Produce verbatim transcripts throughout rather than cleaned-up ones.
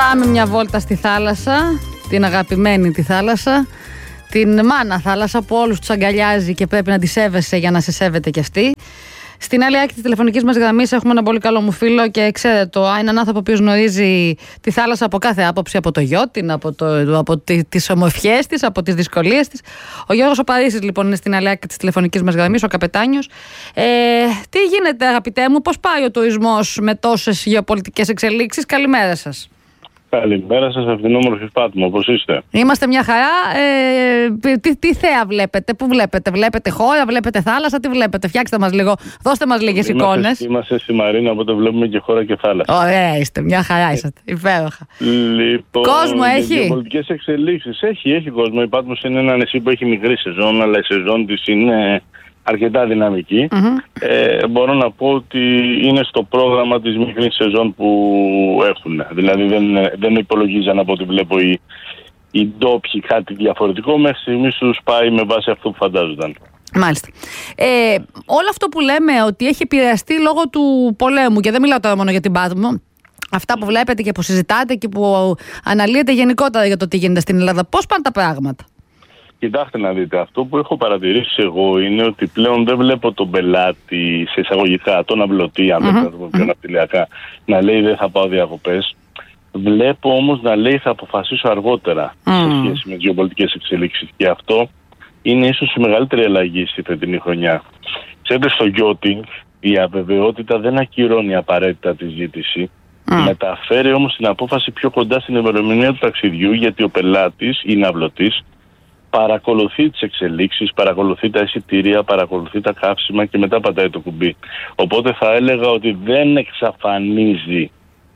Πάμε μια βόλτα στη θάλασσα, την αγαπημένη τη θάλασσα, την μάνα θάλασσα που όλους τους αγκαλιάζει και πρέπει να τη σέβεσαι για να σε σέβεται κι αυτή. Στην άλλη άκρη της τηλεφωνικής μας γραμμής έχουμε έναν πολύ καλό μου φίλο και ξέρετε το, έναν άνθρωπο ο οποίος γνωρίζει τη θάλασσα από κάθε άποψη, από το γιότιν, από, το, από τις ομορφιές της, από τις δυσκολίες της. Ο Γιώργος ο Παρίσης λοιπόν είναι στην άλλη άκρη της τηλεφωνικής μας γραμμής, ο καπετάνιος. Ε, τι γίνεται αγαπητέ μου, πώς πάει ο τουρισμός με τόσες γεωπολιτικές εξελίξεις? Καλημέρα σας. Καλημέρα σας από την όμορφη Πάτμο, πώς είστε? Είμαστε μια χαρά. Ε, τι, τι θέα βλέπετε, πού βλέπετε? Βλέπετε χώρα, βλέπετε θάλασσα, τι βλέπετε? Φτιάξτε μας λίγο, δώστε μας λίγες είμαστε, εικόνες. Είμαστε στη Μαρίνα, οπότε βλέπουμε και χώρα και θάλασσα. Ωραία είστε, μια χαρά είστε, υπέροχα. Λοιπόν, κόσμο έχει? Οι πολιτικές εξελίξεις, έχει, έχει κόσμο. Η Πάτμος είναι ένα νησί που έχει μικρή σεζόν, αλλά η σεζόν της είναι αρκετά δυναμική. Mm-hmm. Ε, μπορώ να πω ότι είναι στο πρόγραμμα της μικρής σεζόν που έχουν. Δηλαδή δεν, δεν υπολογίζαν από ό,τι βλέπω οι, οι ντόπιοι κάτι διαφορετικό. Μέχρι στιγμής τους πάει με βάση αυτό που φαντάζονταν. Μάλιστα. Ε, όλο αυτό που λέμε ότι έχει επηρεαστεί λόγω του πολέμου, και δεν μιλάω τώρα μόνο για την Πάτμο, αυτά που βλέπετε και που συζητάτε και που αναλύετε γενικότερα για το τι γίνεται στην Ελλάδα, πώς πάνε τα πράγματα? Κοιτάξτε να δείτε, αυτό που έχω παρατηρήσει εγώ είναι ότι πλέον δεν βλέπω τον πελάτη σε εισαγωγικά, τον αυλωτή, αν δεν θα το πω πιο ναυτιλιακά, να λέει δεν θα πάω διακοπές. Βλέπω όμως να λέει θα αποφασίσω αργότερα mm. σε σχέση με τις γεωπολιτικές εξελίξεις. Και αυτό είναι ίσως η μεγαλύτερη αλλαγή στη φετινή χρονιά. Ξέρετε, στο γιότινγκ η αβεβαιότητα δεν ακυρώνει απαραίτητα τη ζήτηση. Mm. Μεταφέρει όμως την απόφαση πιο κοντά στην ημερομηνία του ταξιδιού, γιατί ο πελάτης ή ναυλωτής παρακολουθεί τις εξελίξεις, παρακολουθεί τα εισιτήρια, παρακολουθεί τα καύσιμα και μετά πατάει το κουμπί. Οπότε θα έλεγα ότι δεν εξαφανίζει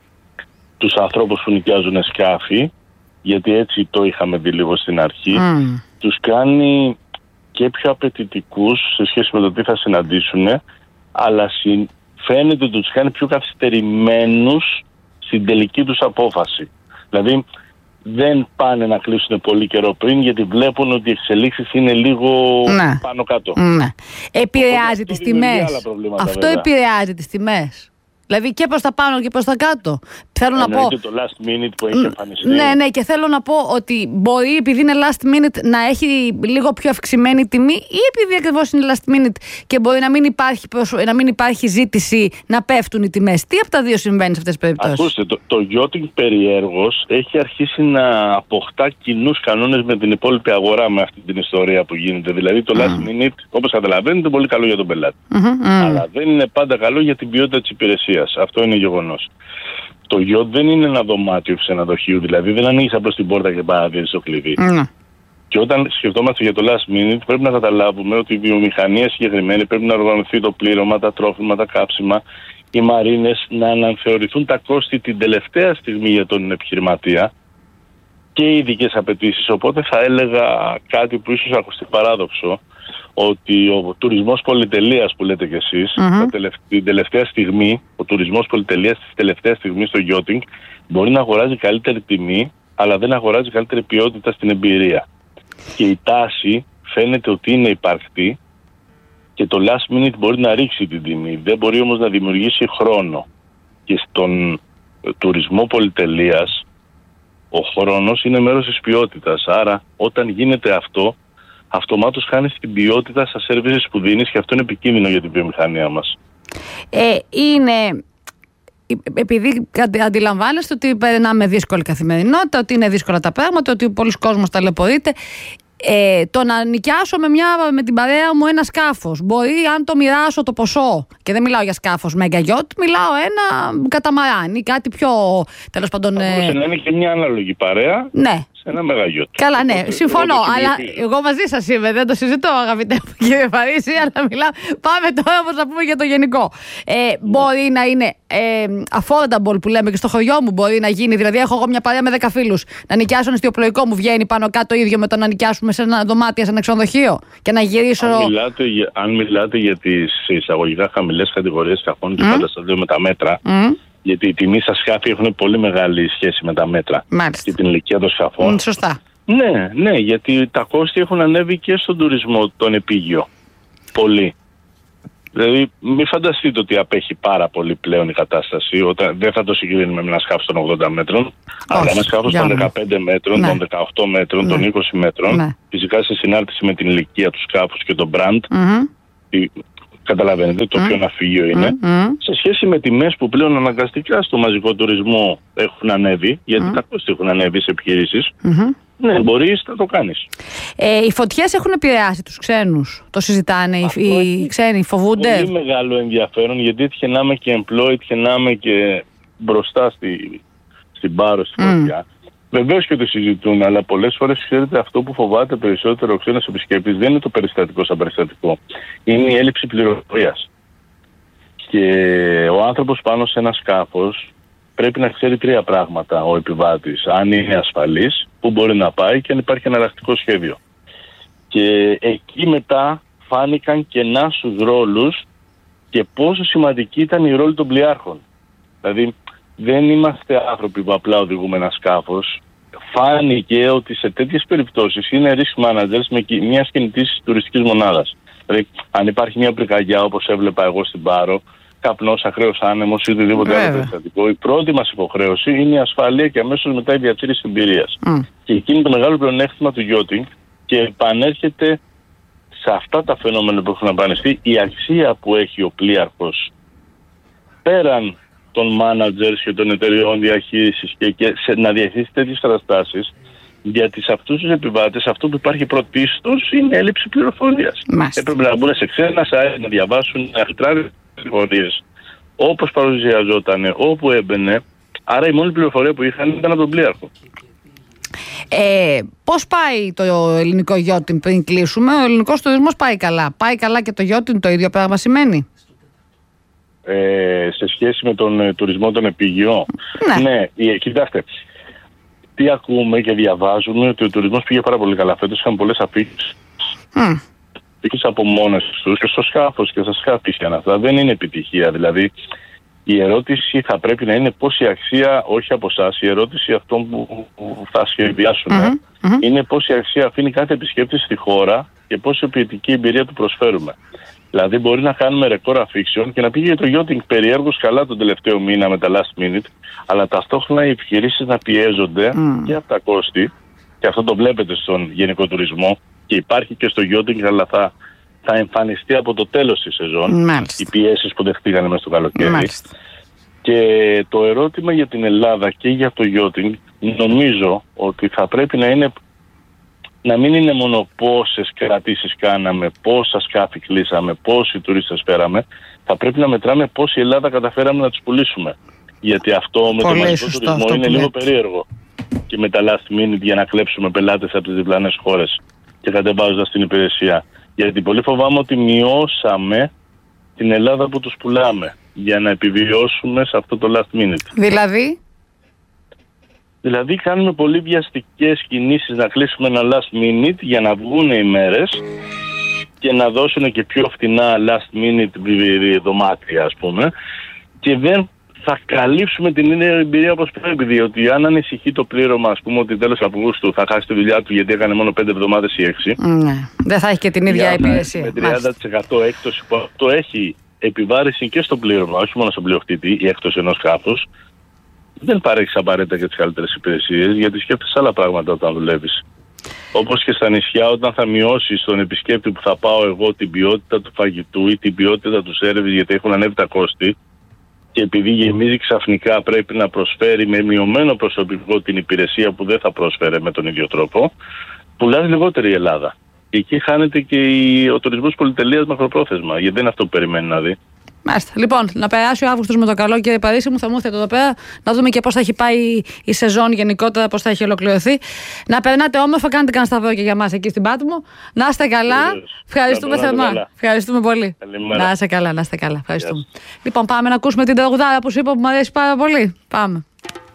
τους ανθρώπους που νοικιάζουν σκάφη, γιατί έτσι το είχαμε δει λίγο στην αρχή. Mm. Τους κάνει και πιο απαιτητικούς σε σχέση με το τι θα συναντήσουν, αλλά φαίνεται ότι τους κάνει πιο καθυστερημένους στην τελική τους απόφαση. Δηλαδή δεν πάνε να κλείσουν πολύ καιρό πριν, γιατί βλέπουν ότι οι εξελίξεις είναι λίγο ναι. πάνω κάτω. Ναι. Επηρεάζει τις τιμές. Αυτό βέβαια. επηρεάζει τις τιμές. Δηλαδή και προς τα πάνω και προς τα κάτω. Θέλω να πω. Και το last minute που έχει εμφανιστεί. Ναι, ναι, και θέλω να πω ότι μπορεί, επειδή είναι last minute, να έχει λίγο πιο αυξημένη τιμή, ή επειδή ακριβώς είναι last minute και μπορεί να μην υπάρχει, να μην υπάρχει ζήτηση να πέφτουν οι τιμές? Τι από τα δύο συμβαίνει σε αυτές τις περιπτώσεις? Ακούστε, το, το yachting περιέργως έχει αρχίσει να αποκτά κοινούς κανόνες με την υπόλοιπη αγορά με αυτή την ιστορία που γίνεται. Δηλαδή το last mm. minute, όπως καταλαβαίνετε, είναι πολύ καλό για τον πελάτη. Mm-hmm, mm. Αλλά δεν είναι πάντα καλό για την ποιότητα της υπηρεσίας. Αυτό είναι γεγονός. Το yacht δεν είναι ένα δωμάτιο ξενοδοχείου, δηλαδή δεν ανοίγεις απλώς την πόρτα και παραδίδεις το κλειδί. Mm. Και όταν σκεφτόμαστε για το last minute, πρέπει να καταλάβουμε ότι η βιομηχανία συγκεκριμένη πρέπει να οργανωθεί το πλήρωμα, τα τρόφιμα, τα κάψιμα, οι μαρίνες, να αναθεωρηθούν τα κόστη την τελευταία στιγμή για τον επιχειρηματία και οι ειδικές απαιτήσεις. Οπότε θα έλεγα κάτι που ίσως ακουστεί παράδοξο, ότι ο τουρισμός πολυτελείας που λέτε κι εσείς, mm-hmm. την τελευταία στιγμή, ο τουρισμός πολυτελείας της τελευταίας στιγμής στο yachting μπορεί να αγοράζει καλύτερη τιμή, αλλά δεν αγοράζει καλύτερη ποιότητα στην εμπειρία. Και η τάση φαίνεται ότι είναι υπαρκτή και το last minute μπορεί να ρίξει την τιμή, δεν μπορεί όμως να δημιουργήσει χρόνο. Και στον τουρισμό πολυτελείας ο χρόνος είναι μέρος της ποιότητας, άρα όταν γίνεται αυτό, αυτομάτως χάνεις την ποιότητα στα σερβίσεις που δίνεις και αυτό είναι επικίνδυνο για την βιομηχανία μας. Ε, είναι... Επειδή αντιλαμβάνεστε ότι περνάμε δύσκολη καθημερινότητα, ότι είναι δύσκολα τα πράγματα, ότι πολλοί κόσμος ταλαιπωρείται. Ε, το να νοικιάσω με, μια, με την παρέα μου ένα σκάφος, μπορεί αν το μοιράσω το ποσό, και δεν μιλάω για σκάφος mega yacht, μιλάω ένα καταμαράν ή κάτι πιο τέλος πάντων. Θα μπορούσε να είναι και μια ανάλογη παρέα. Ναι. Σε ένα μεγαγιότ. Καλά, ναι, συμφωνώ. Αλλά εγώ μαζί σας είμαι, δεν το συζητώ, αγαπητέ μου κύριε Παρίσι, αλλά μιλάω. Πάμε τώρα όμως να πούμε για το γενικό. Ε, μπορεί να είναι ε, affordable που λέμε και στο χωριό μου, μπορεί να γίνει. Δηλαδή, έχω εγώ μια παρέα με δέκα φίλους. Να νοικιάσω ένα αστιοπλοϊκό μου βγαίνει πάνω κάτω ίδιο με το να νοικιάσουμε σε ένα δωμάτιο, σε ένα ξενοδοχείο και να γυρίσω. Αν μιλάτε, αν μιλάτε για τις εισαγωγικά χαμηλές κατηγορίες σκαφών και mm. πάντα στα δύο με τα μέτρα. Mm. Γιατί οι τιμές στα σκάφη έχουν πολύ μεγάλη σχέση με τα μέτρα. Μάλιστα. Και την ηλικία των σκαφών. Mm, σωστά. Ναι, ναι, γιατί τα κόστη έχουν ανέβει και στον τουρισμό, τον επίγειο. Πολύ. Δηλαδή, μην φανταστείτε ότι απέχει πάρα πολύ πλέον η κατάσταση. Όταν δεν θα το συγκρίνουμε με ένα σκάφο των ογδόντα μέτρων, Αλλά ένα σκάφος των δεκαπέντε μέτρων, ναι. των δεκαοκτώ μέτρων, ναι. των είκοσι μέτρων, ναι. φυσικά σε συνάρτηση με την ηλικία του σκάφους και το brand, mm-hmm. καταλαβαίνετε το mm-hmm. ποιο ναυπηγείο είναι, mm-hmm. σε σχέση με τιμές που πλέον αναγκαστικά στο μαζικό τουρισμό έχουν ανέβει, γιατί mm-hmm. τα κόστη έχουν ανέβει σε επιχειρήσεις, mm-hmm. ναι, μπορείς να το κάνεις. Ε, οι φωτιές έχουν επηρεάσει τους ξένους, το συζητάνε, οι, οι ξένοι φοβούνται. Πολύ μεγάλο ενδιαφέρον, γιατί έτυχε να είμαι και employed, έτυχε να είμαι και μπροστά στη, στην Πάρο, στη φωτιά. Mm. Βεβαίως και το συζητούν, αλλά πολλές φορές ξέρετε αυτό που φοβάται περισσότερο ο ξένος επισκέπτης δεν είναι το περιστατικό σαν περιστατικό. Είναι η έλλειψη πληροφορίας. Και ο άνθρωπος πάνω σε ένα σκάφος πρέπει να ξέρει τρία πράγματα ο επιβάτης. Αν είναι ασφαλής, πού μπορεί να πάει και αν υπάρχει εναλλακτικό σχέδιο. Και εκεί μετά φάνηκαν κενά στους ρόλους και πόσο σημαντική ήταν η ρόλη των πλοιάρχων. Δηλαδή δεν είμαστε άνθρωποι που απλά οδηγούμε ένα σκάφος. Φάνηκε ότι σε τέτοιες περιπτώσεις είναι risk managers με μια κινητής τουριστικής μονάδας. Δηλαδή αν υπάρχει μια πυρκαγιά όπως έβλεπα εγώ στην Πάρο, καπνός, ακραίος άνεμος ή οτιδήποτε άλλο περιστατικό, η πρώτη μας υποχρέωση είναι η ασφαλεία και αμέσως μετά η διατήρηση εμπειρίας. Mm. Και εκεί είναι το μεγάλο πλεονέκτημα του yachting και επανέρχεται σε αυτά τα φαινόμενα που έχουν εμφανιστεί η αξία που έχει ο πλοίαρχος πέραν των managers και των εταιριών διαχείρισης και, και σε, να διαχειρίσει τέτοιες καταστάσεις, γιατί σε αυτούς τους επιβάτες αυτό που υπάρχει πρωτίστως είναι έλλειψη πληροφορίας. Έπρεπε να μπουν σε ξένα site, να διαβάσουν, να φιλτράρουν πληροφορίες όπως παρουσιαζόταν, όπου έμπαινε. Άρα η μόνη πληροφορία που είχαν ήταν από τον πλοίαρχο. Ε, πώς πάει το ελληνικό yachting πριν κλείσουμε? Ο ελληνικός τουρισμός πάει καλά. Πάει καλά και το yachting το ίδιο πράγμα σημαίνει? Ε, σε σχέση με τον ε, τουρισμό των επιγειών. Ναι, ναι ε, κοιτάξτε. Τι ακούμε και διαβάζουμε ότι ο τουρισμός πήγε πάρα πολύ καλά. Φέτος είχαν πολλές αφήξεις. Mm. Αφήξεις από μόνες τους και στο σκάφος και στα σκάφη και αυτά. Δεν είναι επιτυχία. Δηλαδή η ερώτηση θα πρέπει να είναι πώς η αξία, όχι από εσάς, η ερώτηση αυτών που θα σχεδιάσουν mm-hmm. mm-hmm. είναι πώς η αξία αφήνει κάθε επισκέπτη στη χώρα και πόση ποιητική εμπειρία του προσφέρουμε. Δηλαδή μπορεί να κάνουμε ρεκόρ αφήξεων και να πήγε το yachting περιέργως καλά τον τελευταίο μήνα με τα last minute, αλλά ταυτόχρονα οι επιχειρήσεις να πιέζονται mm. και από τα κόστη, και αυτό το βλέπετε στον γενικό τουρισμό και υπάρχει και στο yachting, αλλά θα, θα εμφανιστεί από το τέλος της σεζόν. Μάλιστα. Οι πιέσεις που δεχτήκανε μέσα στο καλοκαίρι. Μάλιστα. Και το ερώτημα για την Ελλάδα και για το yachting νομίζω ότι θα πρέπει να είναι να μην είναι μόνο πόσες κρατήσεις κάναμε, πόσα σκάφη κλείσαμε, πόσοι τουρίστες φέραμε. Θα πρέπει να μετράμε πώς η Ελλάδα καταφέραμε να τους πουλήσουμε. Γιατί αυτό με το μαζικό τουρισμό είναι λίγο περίεργο. Και με τα last minute για να κλέψουμε πελάτες από τις διπλανές χώρες και κατεβάζοντας την υπηρεσία. Γιατί πολύ φοβάμαι ότι μειώσαμε την Ελλάδα που τους πουλάμε για να επιβιώσουμε σε αυτό το last minute. Δηλαδή? Δηλαδή κάνουμε πολύ βιαστικές κινήσεις να κλείσουμε ένα last minute για να βγουν οι μέρες και να δώσουν και πιο φτηνά last minute δωμάτια, ας πούμε, και δεν θα καλύψουμε την ίδια εμπειρία όπως πρέπει, διότι αν ανησυχεί το πλήρωμα, ας πούμε, ότι τέλος Αυγούστου θα χάσει τη δουλειά του γιατί έκανε μόνο πέντε εβδομάδες ή έξι. Ναι, δεν θα έχει και την ίδια υπηρεσία. Με τριάντα τοις εκατό έκπτωση που αυτό έχει επιβάρηση και στο πλήρωμα, όχι μόνο στον πλειοκτήτη, η έκπτωση ενός σκάφους. Δεν παρέχεις απαραίτητα και τις καλύτερες υπηρεσίες, γιατί σκέφτεσαι άλλα πράγματα όταν δουλεύεις. Όπως και στα νησιά, όταν θα μειώσεις τον επισκέπτη που θα πάω εγώ την ποιότητα του φαγητού ή την ποιότητα του σέρβις, γιατί έχουν ανέβει τα κόστη, και επειδή γεμίζει ξαφνικά πρέπει να προσφέρει με μειωμένο προσωπικό την υπηρεσία που δεν θα πρόσφερε με τον ίδιο τρόπο, πουλάς λιγότερη η Ελλάδα. Και εκεί χάνεται και ο τουρισμός πολυτελείας μακροπρόθεσμα, γιατί δεν είναι αυτό που περιμένει να δει. Μάλιστα. Λοιπόν, να περάσει ο Αύγουστος με το καλό, κύριε Παρίσι μου, θα μου έρθετε εδώ πέρα να δούμε και πώς θα έχει πάει η σεζόν γενικότερα, πώς θα έχει ολοκληρωθεί. Να περνάτε όμορφα, κάνετε κανένα σταυρό και για μας εκεί στην Πάτμο. Να είστε καλά. Ευχαριστούμε θερμά. Ευχαριστούμε πολύ. Καλημέρα. Να είστε καλά, να είστε καλά. Ευχαριστούμε. Yes. Λοιπόν, πάμε να ακούσουμε την τραγουδάρα που σου είπα που μου αρέσει πάρα πολύ. Πάμε.